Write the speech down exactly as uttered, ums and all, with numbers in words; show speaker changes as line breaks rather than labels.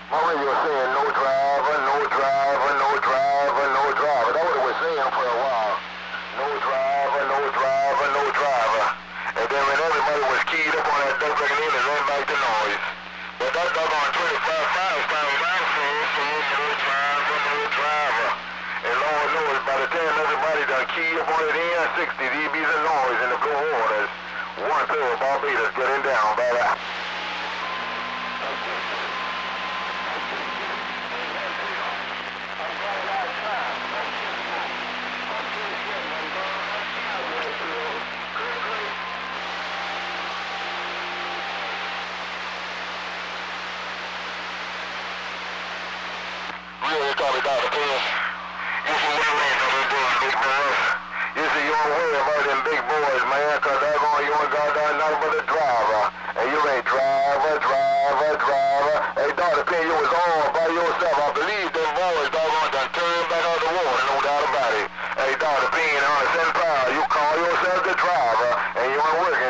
My radio was saying no driver, no driver, no driver, no driver. That's what it was saying for a while. No driver, no driver, no driver. And then when everybody was keyed up on that duck looking in, it ran back to noise. But that dog on twenty-five five started bouncing, saying no driver, no driver. And Lord knows, by the time everybody done keyed up on it in, sixty dBs of noise in the blue waters. One pair of Barbados getting down by that. Really copy Doctor Pierce. You see your man over there, big boys. You see your way about them big boys, man, cause they're going, you ain't got nothing but a driver. And you ain't driver, driver, driver. Hey, Doctor Pierce, you was all by yourself. I believe them boys, doggone, done turned back out the water, no doubt about it. Hey, Doctor Pierce, on the Saint Paul, you call yourself the driver, and you ain't working.